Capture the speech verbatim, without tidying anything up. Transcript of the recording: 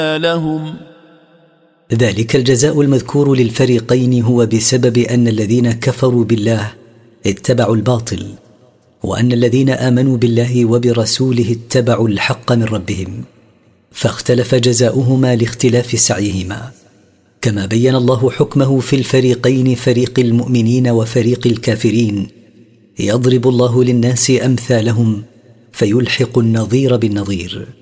لهم. ذلك الجزاء المذكور للفريقين هو بسبب أن الذين كفروا بالله اتبعوا الباطل، وأن الذين آمنوا بالله وبرسوله اتبعوا الحق من ربهم، فاختلف جزاؤهما لاختلاف سعيهما. كما بين الله حكمه في الفريقين، فريق المؤمنين وفريق الكافرين، يضرب الله للناس أمثالهم فيلحق النظير بالنظير.